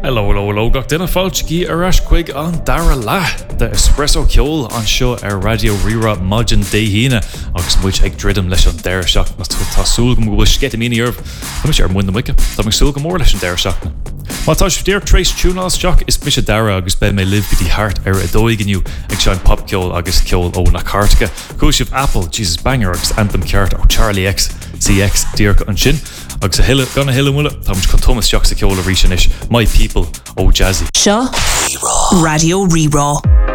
Hello, gach dina fáiltí arás chuig an dara lá de espresso ceol an seo ar Radio Rira Modin déhíine agus muid ag dridum leis an deir seach na tásúil go bhfuil sket míí orb Tá sé ar muin na wice Tá súil go mór leis an deir seachna. Má tá sé déir Trace Túnás seach is mis dara agus be mé live gotí hart ar a dóiginiu ag sean pop ceol agus ceol ó na cartacha cúisih Apple, Jesus Banger agus anthem ceart ó Charlie X CX díircha an sin agus a hiile gan a hiile mula tá muid chun Thomas seach sa ceol a ríisinis My People ó Jazzy. Seo Radio Rira.